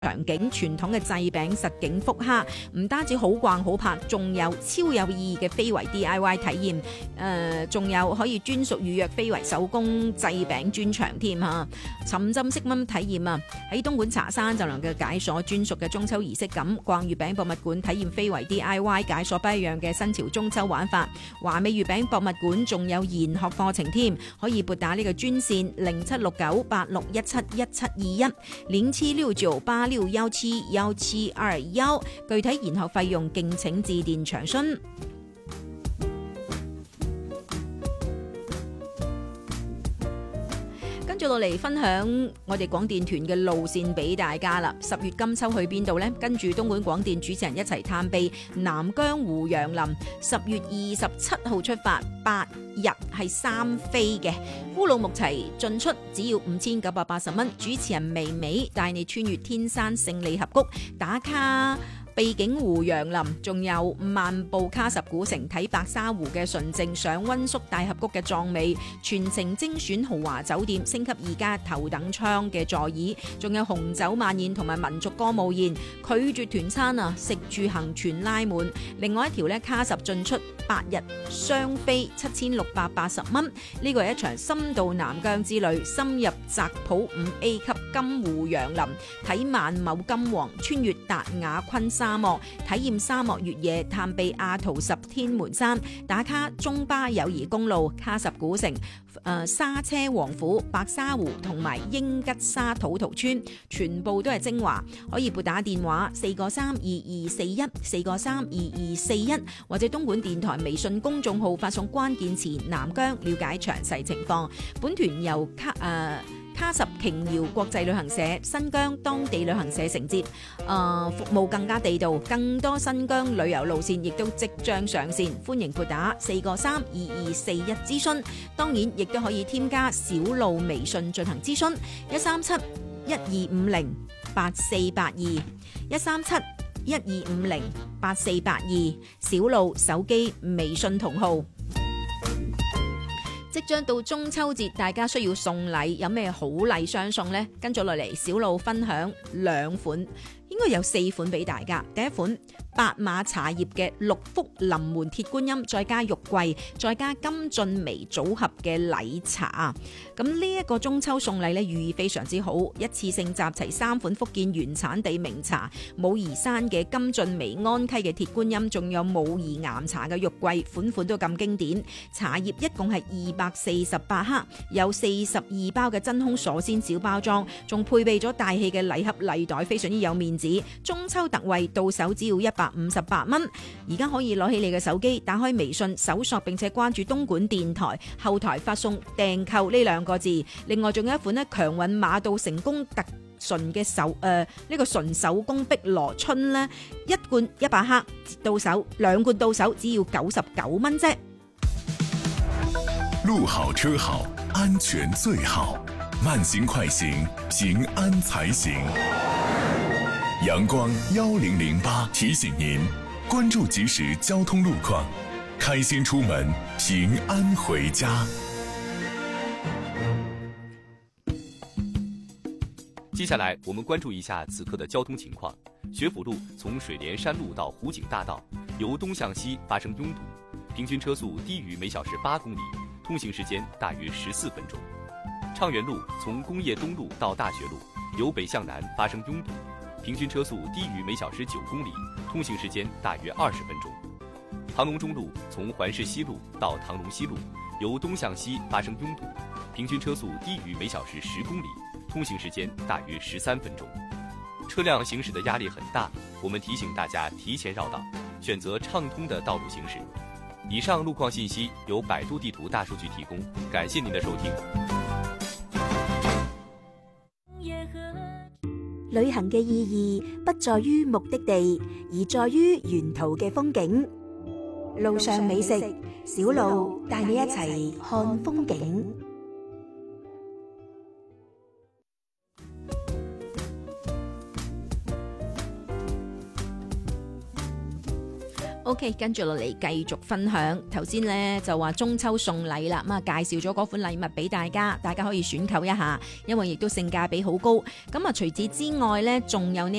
場景傳統嘅製餅實景復刻，唔單止好逛好拍，仲有超有意義嘅非遺 DIY 體驗，仲有可以專屬預約非遺手工製餅專場添嚇，沉浸式咁體驗啊！喺東莞茶山就能夠解鎖專屬嘅中秋儀式感，逛月餅博物館體驗非遺 DIY 解鎖不一樣嘅新潮中秋玩法。華美月餅博物館仲有研學課程添，可以撥打呢個專線076986171721076986171721，具體研學費用敬請致電詳詢。跟住落嚟分享我哋廣電團嘅路線俾大家啦。10月金秋去邊度呢？跟住東莞廣電主持人一齊探秘南疆胡楊林。10月27號出發，8日係3飛嘅，烏魯木齊進出只要5980蚊。主持人微微帶你穿越天山勝利峽谷，打卡秘境胡楊林，仲有漫步喀什古城，睇白沙湖嘅純淨，上溫宿大峽谷嘅壯美，全程精選豪華酒店，升級2家頭等艙嘅座椅，仲有紅酒晚宴同埋民族歌舞宴，拒絕團餐啊，食住行全拉滿。另外一條呢，喀什進出8日雙飛7680蚊，呢個係一場深度南疆之旅，深入澤普 5A 級金胡楊林，睇萬畝金黃，穿越達雅昆沙漠，體驗沙漠越野，探秘阿圖什天門山，打卡中巴友誼公路、喀什古城、沙車王府、白沙湖同埋英吉沙土陶村，全部都係精華。可以撥打電話4個32241 4個32241，或者東莞電台微信公眾號發送關鍵詞南疆，了解詳細情況。本團由喀什瓊瑤國際旅行社、新疆當地旅行社承接，服務更加地道，更多新疆旅遊路線亦都即將上線，歡迎撥打4個32241諮詢。當然亦都可以添加小路微信進行諮詢，13712508482 13712508482，小路手機微信同號。即將到中秋節，大家需要送禮，有咩好禮相送呢？跟住落嚟，小路分享2款，應該有4款俾大家。第一款，白馬茶葉嘅6福臨門鐵觀音，再加肉桂，再加金俊薇組合嘅禮茶。咁呢一個中秋送禮呢，寓意非常之好，一次性集齊3款福建原產地名茶，武夷山嘅金俊薇、安溪嘅鐵觀音，仲有武夷岩茶嘅肉桂，款款都咁經典。茶葉一共係248克，有42包嘅真空鎖鮮小包裝，仲配備咗大氣嘅禮盒禮袋，非常之有面子。中秋特惠，到手只要158蚊。而家可以攞起你嘅手機，打開微信搜索並且關注東莞電台，後台發送訂購呢2個字。另外仲有一款咧強運馬到成功特純嘅呢個純手工碧螺春咧，1罐100克到手，2罐到手只要99蚊啫。 路好車好，安全最好，慢行快行，平安才行。陽光1008提醒您關注即時交通路況，開心出門，平安回家。 接下来我们关注一下此刻的交通情况。学府路从水莲山路到湖景大道，由东向西发生拥堵，平均车速低于每小时8公里，通行时间大约14分钟。畅园路从工业东路到大学路，由北向南发生拥堵，平均车速低于每小时9公里，通行时间大约20分钟。唐龙中路从环市西路到唐龙西路，由东向西发生拥堵，平均车速低于每小时10公里，通行时间大约13分钟。车辆行驶的压力很大，我们提醒大家提前绕道，选择畅通的道路行驶。以上路况信息由百度地图大数据提供，感谢您的收听。 旅行嘅意義不在於目的地，而在於沿途嘅風景。路上美食，小路帶你一齊看風景。 OK， 跟住落嚟繼續分享。頭先呢就話中秋送禮啦，咁啊介紹咗嗰款禮物俾大家可以選購一下，因為亦都性價比好高。咁啊除此之外呢，仲有呢